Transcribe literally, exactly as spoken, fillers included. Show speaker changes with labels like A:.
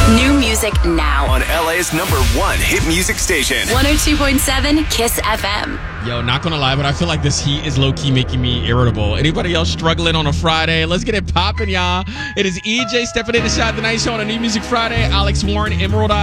A: New music now.
B: On L A's number one hit music station.
A: one oh two point seven Kiss F M.
C: Yo, not gonna lie, but I feel like this heat is low-key making me irritable. Anybody else struggling on a Friday? Let's get it popping, y'all. It is E J stepping in to Shot the Night Show on a New Music Friday. Alex Warren, Emerald